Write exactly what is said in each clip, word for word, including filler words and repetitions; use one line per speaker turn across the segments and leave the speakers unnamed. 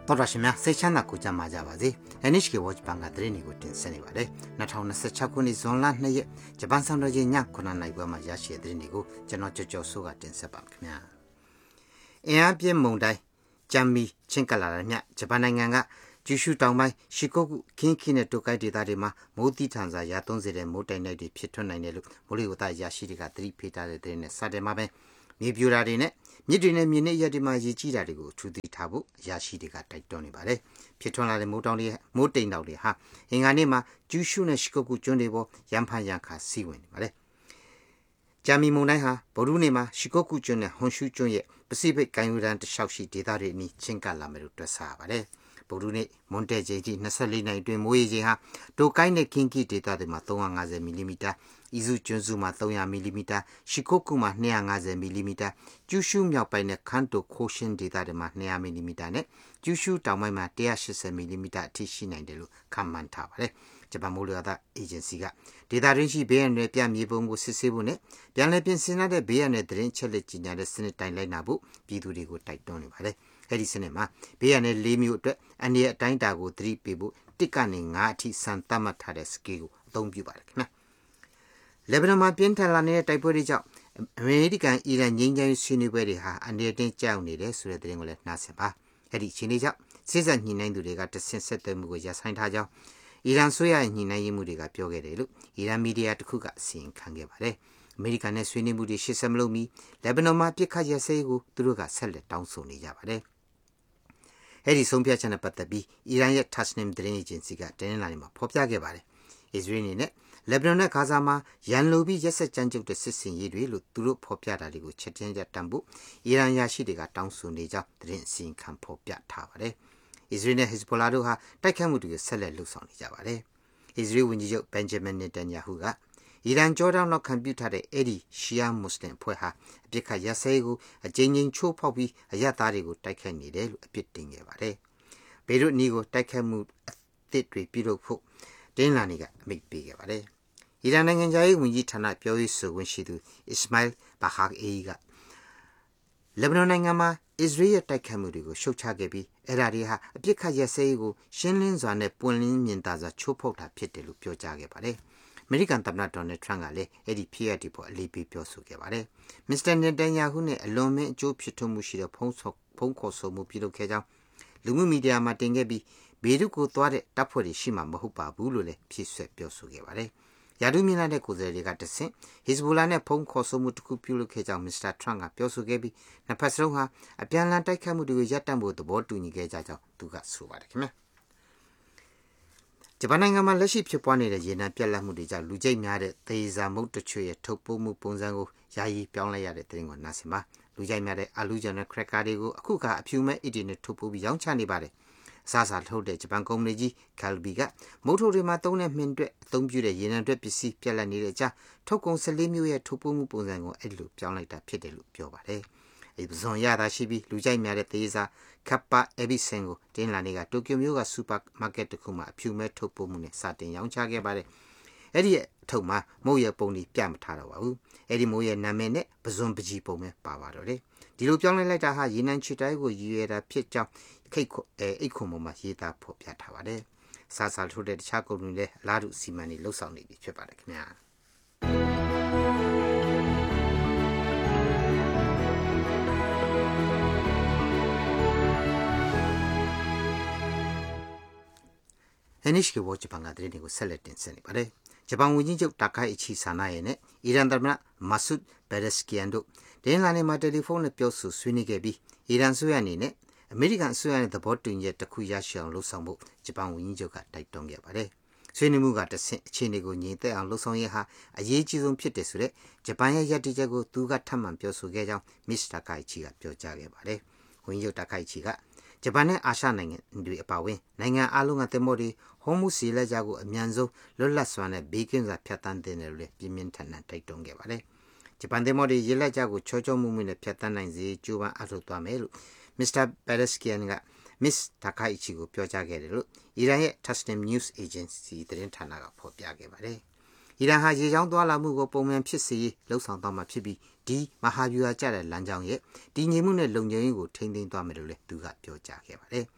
တော်ရရှိမြစိတ်ချမ်းသာကိုကြမှာကြပါစေ N H K Watch ဘန်ကသတင်းတွေကိုတင်ဆက်နေပါတယ်twenty twenty-sixခုနှစ်ဇွန်လtwoရက်ဂျပန်စံတော်ချိန်ညnineနာရီခွဲမှာရရှိတဲ့သတင်းတွေကိုကျွန်တော်ကြော်ကြော်ဆိုးကတင်ဆက်ပါမယ်ခင်ဗျာအင်အားပြင်းမုန်တိုင်းဂျမ်မီချင်းကလာတဲ့မြဂျပန်နိုင်ငံကကျူရှုတောင်ပိုင်းရှီကိုကုခင်းခင်းတဲ့တိုကိုက်ဒေသတွေမှာမိုးတိထန်စာရာthirtyတဲ့မိုးတိုင်တိုက်တွေဖြစ်ထွန်းနိုင်တယ်လို့မိုးလေဝသရရှိတွေကသတိပေးထားတဲ့သတင်းနဲ့စတင်မှာပဲမြေပြိုတာတွေနဲ့မြစ်တွေနဲ့မြေနဲ့ရက်တွေမှာရေကြီးတာတွေကိုထူထီထားဖို့ရရှိတွေကတိုက်တွန်းနေပါတယ်ဖြစ်ထွန်းလာတဲ့မိုးတောင်တွေမိုးတိမ်တောင်တွေဟာအင်္ဂါနေ့မှာကျူရှုနဲ့ရှီကိုကုကျွန်းတွေပေါ်ရန်ဖန်ရန်ခါစီးဝင်နေပါတယ်ဂျာမီမုန်တိုင်းဟာဗုဒ္ဓနေ့မှာရှီကိုကုကျွန်းနဲ့ဟွန်ရှုကျွန်းရဲ့ပစိဖိတ်ကမ်းရိုးတန်းတစ်လျှောက်ရှိဒေသတွေအနီးချင်းကပ်လာမယ်လို့တွက်ဆရပါတယ်ဗုဒ္ဓနေ့မွန်တဲချိန်ထိtwenty-fourနိုင်အတွင်းမိုးရေချိန်ဟာတိုကိုင်းနဲ့ကင်းကီဒေသတွေမှာthree hundred fiftyမီလီမီတာအီဇူကျွန်းစုမှာthree hundredမီလီမီတာရှီကိုကုမှာtwo hundred fiftyမီလီမီတာကျူရှုမြောက်ပိုင်းနဲ့ခန်းတိုခိုရှင်ဒေသတွေမှာtwo hundredမီလီမီတာနဲ့ကျူရှုတောင်ပိုင်းမှာone hundred eightyမီလီမီတာအထိရှိနိုင်တယ်လို့ခန့်မှန်းထားပါတယ်ဂျပန်မိုးလေဝသအေဂျင်စီကဒေသတွင်းရှိဘေးအန္တရာယ်ပြမြေပုံကိုစစ်ဆေးဖို့နဲ့ပြန်လည်ပြင်ဆင်တဲ့ဘေးအန္တရာယ်သတင်းချက်လက်ကြီးညာတဲ့စနစ်တိုင်းလိုက်နာဖို့ပြည်သူတွေကိုတိုက်တွန်းနေပါတယ်အဲ့ဒီစနစ်မှာဘေးအန္တရာယ်fourမျိုးအတွက်အန္တရာယ်အတိုင်းအတာကိုသတိပေးဖို့oneကနေfiveအထိစံသတ်မှတ်ထားတဲ့ scale ကိုအသုံးပြုပါတယ်ခင်ဗျာလေဘနွန်မှာပြင်းထန်လာနေတဲ့တိုက်ပွဲတွေကြောင့်အမေရိကန်အီရန်ငြိမ်းချမ်းရေးဆွေးနွေးပွဲတွေဟာအန္တရာယ်တင်းကြောက်နေတယ်ဆိုတဲ့သတင်းကိုလည်းနှားဆင်ပါအဲ့ဒီအချိန်လေးကြောင့်စစ်ဆက်ညှိနှိုင်းသူတွေကတဆင့်ဆက်သွယ်မှုကိုရပ်ဆိုင်းထားကြောင်းအီရန်ဆိုရရဲ့ညှိနှိုင်းရေးမှုတွေကပြောခဲ့တယ်လို့အီရန်မီဒီယာတစ်ခုကအစီရင်ခံခဲ့ပါတယ်အမေရိကန်နဲ့ဆွေးနွေးမှုတွေရှေ့ဆက်မလုပ်မီလေဘနွန်မှာပြစ်ခတ်ရစဲကိုသူတို့ကဆက်လက်တောင်းဆိုနေကြပါတယ်အဲ့ဒီဆုံးဖြတ်ချက်နဲ့ပတ်သက်ပြီးအီရန်ရဲ့ Tasnim သတင်းအေဂျင်စီကတင်းလာနေမှာဖော်ပြခဲ့ပါတယ်အစ္စရေးအနေနဲ့လေဘနွန်နဲ့ဂါဇာမှာရန်လိုပြီးရက်စက်ကြမ်းကြုတ်တဲ့စစ်စင်ရေးတွေလို့သူတို့ဖော်ပြတာတွေကိုချက်ချင်းကြတမ်းဖို့အီရန်ရရှိတွေကတောင်းဆိုနေကြောင်းသတင်းအစီရင်ခံဖော်ပြထားပါတယ်အစ္စရေးနဲ့ Hezbollah တို့ဟာတိုက်ခိုက်မှုတွေကိုဆက်လက်လှုပ်ဆောင်နေကြပါတယ်အစ္စရေးဝန်ကြီးချုပ် Benjamin Netanyahu ကအီရန်ကြောတောင်းလောက်ခံပြုထားတဲ့အဲ့ဒီရှီယာမွတ်စလင်အဖွဲ့ဟာအပြစ်ခတ်ရစဲကိုအကြိမ်ကြိမ်ချိုးဖောက်ပြီးအယက်သားတွေကိုတိုက်ခိုက်နေတယ်လို့အပြစ်တင်ခဲ့ပါတယ်ဘေရွတ်နီကိုတိုက်ခိုက်မှုအသစ်တွေပြုလုပ်ဖို့တင်းလာနေကအမိန့်ပေးခဲ့ပါတယ်အီရန်နိုင်ငံသားရေးဝန်ကြီးဌာနပြောရေးဆိုခွင့်ရှိသူ Ismail Baghai ကလေဘနွန်နိုင်ငံမှာအစ္စရေးရဲ့တိုက်ခိုက်မှုတွေကိုရှုတ်ချခဲ့ပြီးအဲ့ဒါတွေဟာအပြစ်ခတ်ရစဲကိုရှင်းလင်းစွာနဲ့ပွင့်လင်းမြင်သာစွာချိုးဖောက်တာဖြစ်တယ်လို့ပြောကြားခဲ့ပါတယ်အမေရိကန်သမ္မတဒေါ်နယ်ထရန့်ကလည်းအဲ့ဒီဖြစ်ရပ်ဒီပေါ်အလေးပေးပြောဆိုခဲ့ပါတယ်မစ္စတာနေတန်ယာဟုနဲ့အလွန်မင်းအကျိုးဖြစ်ထွန်းမှုရှိတဲ့ဖုံးဆော်ဖုံးခေါ်ဆိုမှုပြုလုပ်ခဲ့ကြောင်းလူမှုမီဒီယာမှာတင်ခဲ့ပြီးဘေရုကိုသွားတဲ့တပ်ဖွဲ့တွေရှိမှမဟုတ်ပါဘူးလို့လည်းဖြည့်ဆွက်ပြောဆိုခဲ့ပါတယ်ယာဒူးမြင်လာတဲ့ကိုယ်စားလှယ်တွေကတဆင့် Hezbollah နဲ့ဖုံးခေါ်ဆိုမှုတစ်ခုပြုလုပ်ခဲ့ကြောင်းမစ္စတာထရန့်ကပြောဆိုခဲ့ပြီးနှစ်ဖက်စလုံးဟာအပြန်အလှန်တိုက်ခိုက်မှုတွေကိုရပ်တန့်ဖို့သဘောတူညီခဲ့ကြကြောင်းသူကဆိုပါတယ်ခင်ဗျာဂျပန်နိုင်ငံမှာလက်ရှိဖြစ်ပွားနေတဲ့ရေနံပြတ်လတ်မှုတွေကြောင့်လူကြိတ်များတဲ့သေစာမုတ်တချို့ရဲ့ထုတ်ပိုးမှုပုံစံကိုယာယီပြောင်းလဲရတဲ့တဲ့ရင်ကိုနားဆင်ပါလူကြိတ်များတဲ့အာလူဂျန်နဲ့ခရက်ကာတွေကိုအခုကအဖြူမဲ့အီဒီနဲ့ထုတ်ပိုးပြီးရောင်းချနေပါတယ်အစားအစာထုတ်တဲ့ဂျပန်ကုမ္ပဏီကြီး Calbee ကမုတ်ထုတ်တွေမှာသုံးတဲ့မှင်တွက်အသုံးပြုတဲ့ရေနံတွက်ပစ္စည်းပြတ်လတ်နေတဲ့အကြောင်းထုတ်ကုန်fourteenမျိုးရဲ့ထုတ်ပိုးမှုပုံစံကိုအဲ့လိုပြောင်းလိုက်တာဖြစ်တယ်လို့ပြောပါတယ်။အဲဒီဇွန်ရတာရှိပြီးလူကြိုက်များတဲ့သေစာကပ်ပါအဘိဆင်ကိုတင်းလာနေကတိုကျိုမြို့ကစူပါမားကတ်တစ်ခုမှာအဖြူမဲ့ထုတ်ပိုးမှုနဲ့စတင်ရောင်းချခဲ့ပါတယ်။အဲ့ဒီအထုပ်မှာမုတ်ရပုံတွေပြမထားတော့ပါဘူး။အဲ့ဒီမုတ်ရနာမည်နဲ့ပဇွန်ပကြီးပုံပဲပါပါတော့တယ်။ဒီလိုပြောင်းလဲလိုက်တာဟာရေနံချစ်တိုင်းကိုရည်ရွယ်တာဖြစ်ကြောင်းခိတ်အဲအိတ်ခုံပေါ်မှာရေးသားဖော်ပြထားပါတယ်။စားစားထုတ်တဲ့တခြားကုမ္ပဏီလည်းအလားတူစီမံနေလှုပ်ဆောင်နေပြီဖြစ်ပါတယ်ခင်ဗျာ။ N H K Watch ဘန်ကသတင်းတွေကိုဆက်လက်တင်ဆက်နေပါတယ်။ဂျပန်ဝန်ကြီးချုပ်တာကိုင်အချီဆာနာရဲ့နဲ့အီရန်သမ္မတမာဆုဘက်ရက်စကီယန်တို့တင်းလာနေမှာတယ်လီဖုန်းနဲ့ပြောဆိုဆွေးနွေးခဲ့ပြီးအီရန်ဆိုရအနေနဲ့အမေရိကန်အစိုးရနဲ့သဘောတူညီချက်တစ်ခုရရှိအောင်လှုံ့ဆော်ဖို့ဂျပန်ဝန်ကြီးချုပ်ကတိုက်တွန်းခဲ့ပါတယ်။ဆွေးနွေးမှုကတဆင့်အခြေအနေကိုငြိမ်သက်အောင်လှုံ့ဆော်ရေးဟာအရေးကြီးဆုံးဖြစ်တယ်ဆိုတဲ့ဂျပန်ရဲ့ရည်တည်ချက်ကိုသူကထပ်မံပြောဆိုခဲ့ကြောင်းမစ္စတာကိုင်ချီကပြောကြားခဲ့ပါတယ်။ဝန်ကြီးချုပ်တာကိုင်ချီကဂျပန်နဲ့အာရှနိုင်ငံတွေအပါအဝင်နိုင်ငံအလုံးကသင်္ဘောတွေဟောမှုစီလက်ကြကိုအမြန်ဆုံးလွတ်လပ်စွာနဲ့ဘေးကင်းစွာဖြတ်သန်းတဲ့နယ်လို့ပြင်းပြင်းထန်ထန်တိုက်တွန်းခဲ့ပါတယ်။ဂျပန်သင်္ဘောတွေရေလက်ကြကိုချောချောမှုမှုနဲ့ဖြတ်သန်းနိုင်စေကြိုးပမ်းအထောက်သွားမယ်လို့မစ္စတာဘက်ရက်စကီယန်ကမစ္စတာကိုင်ချီကိုပြောကြားခဲ့တယ်လို့အီရန်ရဲ့ Tasnim News Agency သတင်းဌာနကဖော်ပြခဲ့ပါတယ်။အီရန်ဟာရေကြောင်းသွားလာမှုကိုပုံမှန်ဖြစ်စေလှုံ့ဆော်သွားမှာဖြစ်ပြီးဒီမဟာဗျူဟာကျတဲ့လမ်းကြောင်းရဲ့တည်ငြိမ်မှုနဲ့လုံခြုံရေးကိုထိန်းသိမ်းသွားမယ်လို့လည်းသူကပြောကြားခဲ့ပါတယ်။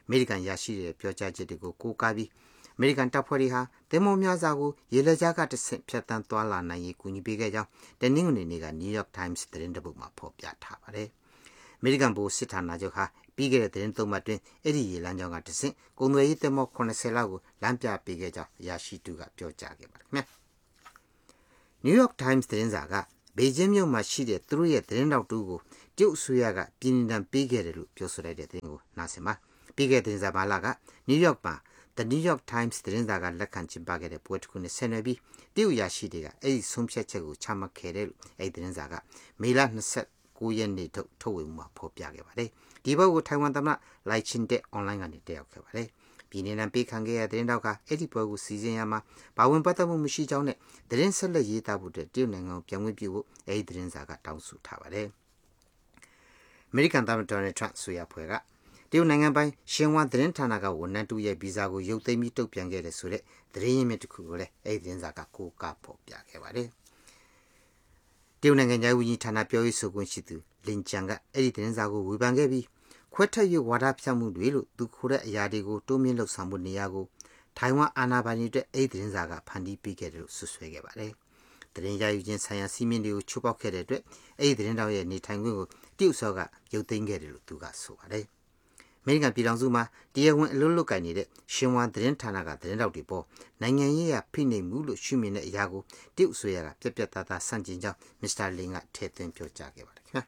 မေရိကန်ရရှိတဲ့ပြောကြားချက်တွေကိုကိုးကားပြီးအမေရိကန်တပ်ဖွဲ့တွေဟာသင်္ဘောများစွာကိုရေလက်ကြားကတဆင့်ဖြတ်တန်းသွားလာနိုင်ရေးကူညီပေးခဲ့ကြောင်းတနင်္ဂနွေနေ့က New York Times သတင်းတစ်ပုဒ်မှာဖော်ပြထားပါတယ်။အမေရိကန်ဗိုလ်စစ်ဌာနချုပ်ဟာပြီးခဲ့တဲ့သတင်းသုံးပတ်တွင်အဲ့ဒီရေလမ်းကြောင်းကတဆင့်ကုန်သွယ်ရေးသင်္ဘောခုနှစ်ဆယ်လောက်ကိုလမ်းပြပေးခဲ့ကြောင်းရရှိသူကပြောကြားခဲ့ပါတယ်ခင်ဗျာ။ New York Times သတင်းစာကဘေကျင်းမြို့မှာရှိတဲ့သူတို့ရဲ့သတင်းတောက်တူကိုတရုတ်အစိုးရကပြည်နှင်ပေးခဲ့တယ်လို့ပြောဆိုလိုက်တဲ့သတင်းကိုနားဆင်ပါပြီးခဲ့တဲ့သတင်းစာဘာလာက New York မှာ The New York Times သတင်းစာကလက်ခံကျင်းပခဲ့တဲ့ပွဲတစ်ခုနဲ့ဆက်နွယ်ပြီးတရုတ်ရရှိတွေကအဲ့ဒီဆုံးဖြတ်ချက်ကိုချမှတ်ခဲ့တယ်လို့အဲ့ဒီသတင်းစာကမေလ၂၉ရက်နေ့ထုတ်ထုတ်ဝေမှုမှာဖော်ပြခဲ့ပါတယ်ဒီဘက်ကိုထိုင်ဝမ်သမ္မတလိုက်ချင်းတဲ့ online ကနေတက်ရောက်ခဲ့ပါတယ်ပြည်내ပေးခံခဲ့ရတဲ့သတင်းတောက်ကအဲ့ဒီပွဲကိုစီစဉ်ရမှာဘာဝင်ပတ်သက်မှုမရှိကြောင်းနဲ့သတင်းဆက်လက်ရေးသားဖို့တရုတ်နိုင်ငံကိုပြောင်းလဲပြုဖို့အဲ့ဒီသတင်းစာကတောင်းဆိုထားပါတယ်အမေရိကန်သမ္မတဒေါ်နယ်ထရန့်ဆိုရဖွဲ့ကတရုတ်နိုင်ငံပိုင်ရှင်ဟွာသတင်းဌာနကဝန်ထမ်းတူရဲ့ဗီဇာကိုရုပ်သိမ်းပြီးတုတ်ပြန်ခဲ့တယ်ဆိုတဲ့သတင်းရင်းမြစ်တစ်ခုကိုလည်းအဲ့ဒီသတင်းစာကကိုးကားဖော်ပြခဲ့ပါတယ်တရုတ်နိုင်ငံရဲ့ဝန်ကြီးဌာနပြောရေးဆိုခွင့်ရှိသူလင်ကျန်ကအဲ့ဒီသတင်းစာကိုဝေဖန်ခဲ့ပြီးခွဲထွက်ရေးဝါဒဖြန့်မှုတွေလို့သူခိုးတဲ့အရာတွေကိုတိုးမြင့်လှုပ်ဆောင်မှုနေရာကိုထိုင်ဝမ်အာဏာပိုင်တွေအတွက်အဲ့ဒီသတင်းစာကဖန်တီးပေးခဲ့တယ်လို့ဆွဆွဲခဲ့ပါတယ်သတင်းရယူခြင်းဆိုင်ရာစီမင်းတွေကိုချိုးပေါက်ခဲ့တဲ့အတွက်အဲ့ဒီသတင်းတောက်ရဲ့နေထိုင်ခွင့်ကိုတရုတ်ဆော့ကရုပ်သိမ်းခဲ့တယ်လို့သူကဆိုပါတယ်အမေရိကန်ပြည်ထောင်စုမှာတရားဝင်အလွတ်လွတ်ကိုင်နေတဲ့ရှင်ဟွာသတင်းဌာနကသတင်းတောက်တွေပေါ်နိုင်ငံရေးရဖိနှိပ်မှုလို့ရှုမြင်တဲ့အရာကိုတရုတ်ဆိုရကပြက်ပြက်သားသားဆန့်ကျင်ကြောင်းမစ္စတာလင်ကထည့်သွင်းပြောကြားခဲ့ပါတယ်ခင်ဗျာ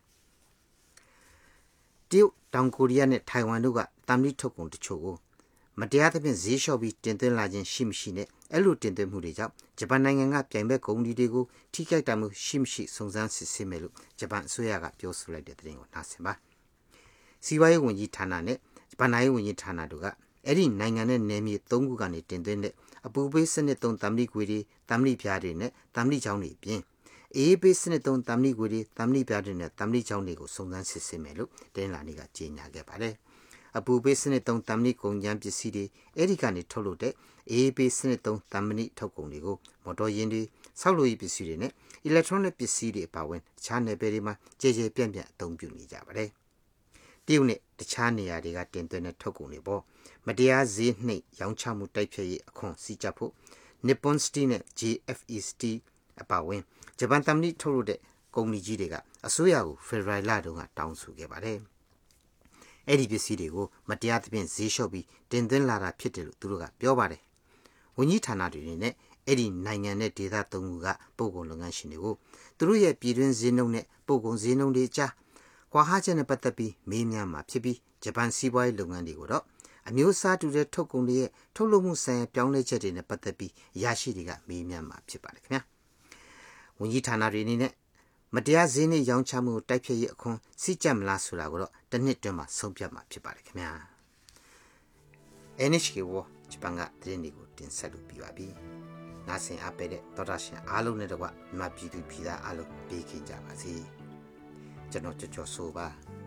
တရုတ်တောင်ကိုရီးယားနဲ့ထိုင်ဝမ်တို့ကတမ်လီထုတ်ကုန်တချို့ကိုမတရားသဖြင့်ဈေးလျှော့ပြီးတင်သွင်းလာခြင်းရှိမရှိနဲ့အဲ့လိုတင်သွင်းမှုတွေကြောင့်ဂျပန်နိုင်ငံကပြိုင်ဘက်ကုမ္ပဏီတွေကိုထိခိုက်တာမှုရှိမရှိစုံစမ်းစစ်ဆေးမယ်လို့ဂျပန်အစိုးရကပြောဆိုလိုက်တဲ့သတင်းကိုနားဆင်ပါစီးပွားရေးဝန်ကြီးဌာနနဲ့ဂျပန်နိုင်ငံဝန်ကြီးဌာနတို့ကအဲ့ဒီနိုင်ငံနဲ့နယ်မြေသုံးခုကနေတင်သွင်းတဲ့အပူပေးစနစ်သုံးတမ်လီခွေတွေတမ်လီပြားတွေနဲ့တမ်လီချောင်းတွေပြင်အေးပေးစနစ်သုံးတမ်လီခွေတွေတမ်လီပြားတွေနဲ့တမ်လီချောင်းတွေကိုစုံစမ်းစစ်ဆေးမယ်လို့တင်းလာနေကကြေညာခဲ့ပါတယ်အပူပေးစနစ်သုံးတမ်လီကုန်ကျန်းပစ္စည်းတွေအဲ့ဒီကနေထုတ်လုပ်တဲ့အေးပေးစနစ်သုံးတမ်လီထုတ်ကုန်တွေကိုမော်တော်ယာဉ်တွေဆောက်လုပ်ရေးပစ္စည်းတွေနဲ့ electronic ပစ္စည်းတွေအပါအဝင်တခြားနယ်ပယ်တွေမှာကြေကြေပြန့်ပြန့်အသုံးပြုနေကြပါတယ်တရုတ်နဲ့တခြားနေရာတွေကတင်သွင်းတဲ့ထုတ်ကုန်တွေပေါ့မတရားဈေးနှိပ်ရောင်းချမှုတိုက်ဖျက်ရေးအခွန်စည်းကြပ်ဖို့ Nippon Steel နဲ့ ဂျေ အက်ဖ် အီ Steel အပါအဝင်ဂျပန်တမ်လီထုတ်လုပ်တဲ့ကုမ္ပဏီကြီးတွေကအစိုးရကိုဖေဖော်ဝါရီလတုန်းကတောင်းဆိုခဲ့ပါတယ်အဲ့ဒီပစ္စည်းတွေကိုမတရားသဖြင့်ဈေးလျှော့ပြီးတင်သွင်းလာတာဖြစ်တယ်လို့သူတို့ကပြောပါတယ်ဝန်ကြီးဌာနတွေနဲ့အဲ့ဒီနိုင်ငံနဲ့ဒေသသုံးခုကပို့ကုန်လုပ်ငန်းရှင်တွေကိုသူတို့ရဲ့ပြည်တွင်းဈေးနှုန်းနဲ့ပို့ကုန်ဈေးနှုန်းတွေကြားကွာဟချက်နဲ့ပတ်သက်ပြီးမေးမြန်းမှာဖြစ်ပြီးဂျပန်စီးပွားရေးလုပ်ငန်းတွေကိုတော့အမျိုးအစားတူတဲ့ထုတ်ကုန်တွေရဲ့ထုတ်လုပ်မှုဆိုင်ရာပြောင်းလဲချက်တွေနဲ့ပတ်သက်ပြီးရရှိတွေကမေးမြန်းမှာဖြစ်ပါတယ်ခင်ဗျာဝန်ကြီးဌာနတွေအနေနဲ့မတရားဈေးနှိပ်ရောင်းချမှုတိုက်ဖျက်ရေးအခွန်စီကြပ်မလားဆိုတာကိုတော့တစ်နှစ်တွင်းမှာဆုံးဖြတ်မှာဖြစ်ပါတယ်ခင်ဗျာ အန် အိချ် ကေ ဝဂျပန်ကသတင်းတွေကိုတင်ဆက်လို့ပြပါပြီနားဆင်အားပေးတဲ့သောတာရှင်အားလုံးနဲ့တကွမြန်မာပြည်သူပြည်သားအားလုံးပေးခင်ကြပါစေကျွန်တော်ကြော်ကြော်ဆိုပါ